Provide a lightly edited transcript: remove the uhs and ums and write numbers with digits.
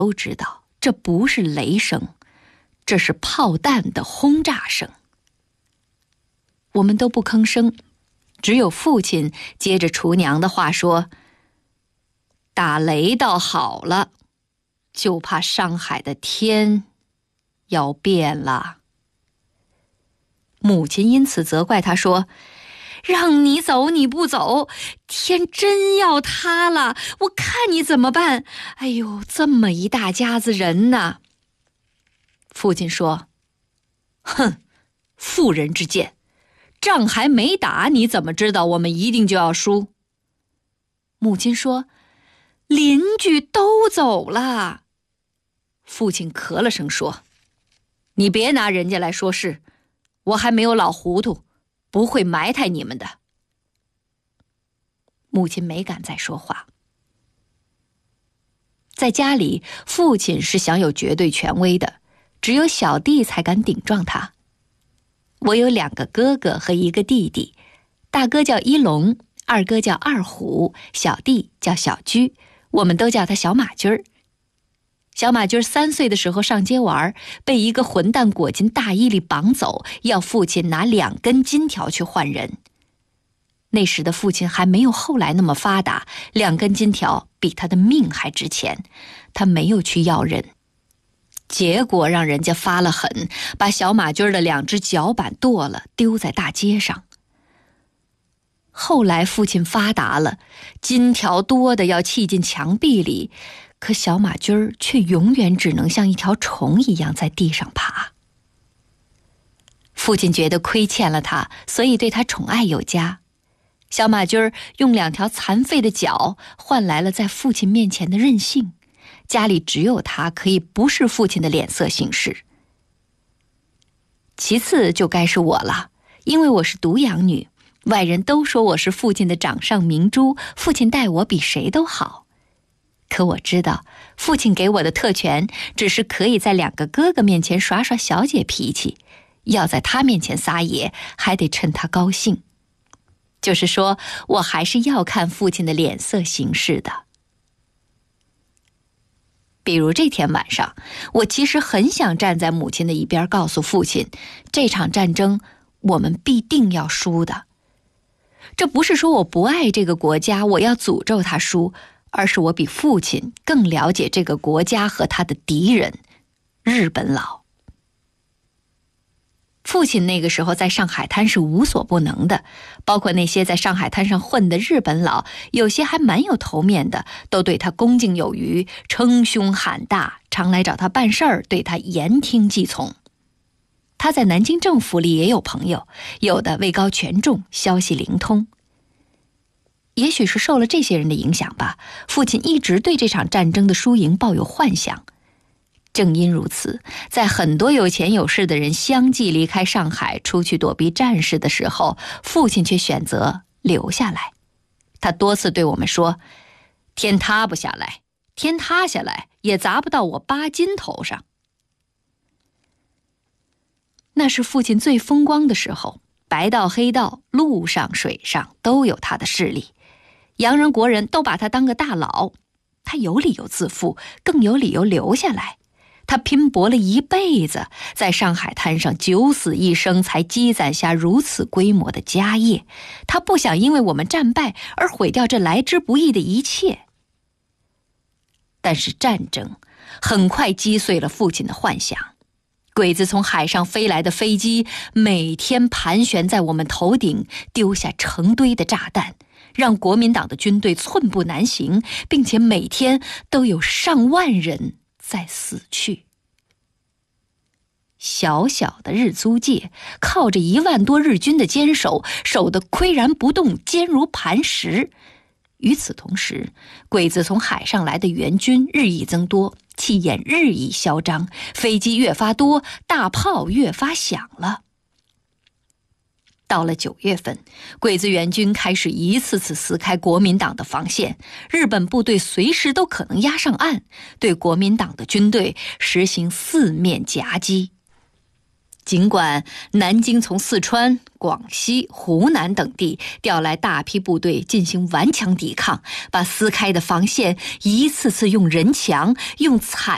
都知道这不是雷声，这是炮弹的轰炸声。我们都不吭声，只有父亲接着厨娘的话说：打雷倒好了，就怕上海的天要变了。母亲因此责怪他说：让你走你不走，天真要塌了，我看你怎么办？哎呦，这么一大家子人呢。父亲说：哼，妇人之见，仗还没打，你怎么知道我们一定就要输？母亲说：邻居都走了。父亲咳了声说：你别拿人家来说事，我还没有老糊涂，不会埋汰你们的。母亲没敢再说话。在家里，父亲是享有绝对权威的，只有小弟才敢顶撞他。我有2个哥哥和1个弟弟，大哥叫一龙，二哥叫二虎，小弟叫小居，我们都叫他小马驹儿。小马驹儿3岁的时候上街玩，被一个混蛋裹进大衣里绑走，要父亲拿2根金条去换人。那时的父亲还没有后来那么发达，2根金条比他的命还值钱，他没有去要人。结果让人家发了狠，把小马驹儿的2只脚板剁了，丢在大街上。后来父亲发达了，金条多的要砌进墙壁里，可小马驹儿却永远只能像一条虫一样在地上爬。父亲觉得亏欠了他，所以对他宠爱有加。小马驹儿用2条残废的脚换来了在父亲面前的任性，家里只有他可以不是父亲的脸色行事。其次就该是我了，因为我是独养女，外人都说我是父亲的掌上明珠，父亲待我比谁都好。可我知道，父亲给我的特权只是可以在2个哥哥面前耍耍小姐脾气，要在他面前撒野，还得趁他高兴。就是说，我还是要看父亲的脸色行事的。比如这天晚上，我其实很想站在母亲的一边，告诉父亲，这场战争我们必定要输的。这不是说我不爱这个国家，我要诅咒他输，而是我比父亲更了解这个国家和他的敌人日本佬。父亲那个时候在上海滩是无所不能的，包括那些在上海滩上混的日本佬，有些还蛮有头面的，都对他恭敬有余，称兄喊大，常来找他办事儿，对他言听计从。他在南京政府里也有朋友，有的位高权重，消息灵通。也许是受了这些人的影响吧，父亲一直对这场战争的输赢抱有幻想。正因如此，在很多有钱有势的人相继离开上海出去躲避战事的时候，父亲却选择留下来。他多次对我们说，天塌不下来，天塌下来也砸不到我8斤头上。那是父亲最风光的时候，白道黑道，陆上水上都有他的势力，洋人国人都把他当个大佬。他有理由自负，更有理由留下来。他拼搏了一辈子，在上海滩上九死一生，才积攒下如此规模的家业。他不想因为我们战败而毁掉这来之不易的一切。但是战争很快击碎了父亲的幻想。鬼子从海上飞来的飞机每天盘旋在我们头顶，丢下成堆的炸弹，让国民党的军队寸步难行，并且每天都有上万人在死去。小小的日租界靠着1万多日军的坚守，守得岿然不动，坚如磐石。与此同时，鬼子从海上来的援军日益增多，气焰日益嚣张，飞机越发多，大炮越发响了。到了9月份，鬼子援军开始一次次撕开国民党的防线，日本部队随时都可能压上岸，对国民党的军队实行4面夹击。尽管南京从四川、广西、湖南等地调来大批部队进行顽强抵抗，把撕开的防线一次次用人墙、用惨